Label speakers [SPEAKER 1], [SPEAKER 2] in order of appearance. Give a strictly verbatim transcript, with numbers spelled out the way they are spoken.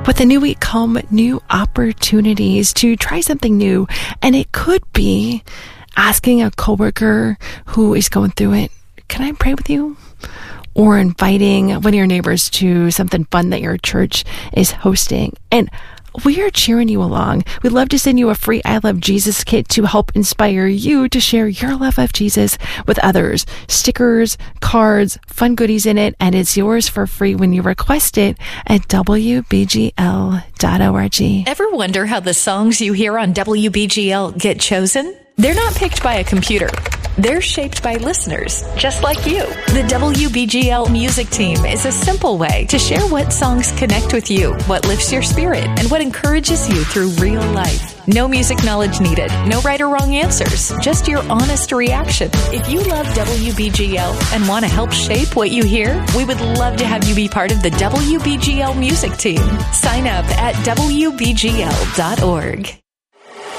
[SPEAKER 1] With a new week come new opportunities to try something new. And it could be asking a coworker who is going through it, can I pray with you? Or inviting one of your neighbors to something fun that your church is hosting. And we are cheering you along. We'd love to send you a free I Love Jesus kit to help inspire you to share your love of Jesus with others. Stickers, cards, fun goodies in it, and it's yours for free when you request it at W B G L dot org.
[SPEAKER 2] Ever wonder how the songs you hear on W B G L get chosen? They're not picked by a computer. They're shaped by listeners, just like you. The W B G L Music Team is a simple way to share what songs connect with you, what lifts your spirit, and what encourages you through real life. No music knowledge needed, no right or wrong answers, just your honest reaction. If you love W B G L and want to help shape what you hear, we would love to have you be part of the W B G L Music Team. Sign up at W B G L dot org.